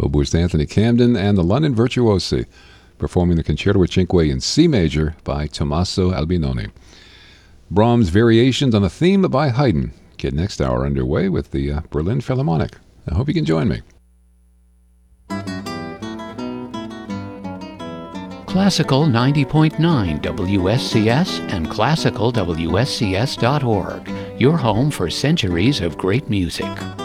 Oboist Anthony Camden and the London Virtuosi, performing the Concerto with Cinque in C major by Tommaso Albinoni. Brahms' Variations on the Theme by Haydn. Get next hour underway with the Berlin Philharmonic. I hope you can join me. Classical 90.9 WSCS and classicalwscs.org, your home for centuries of great music.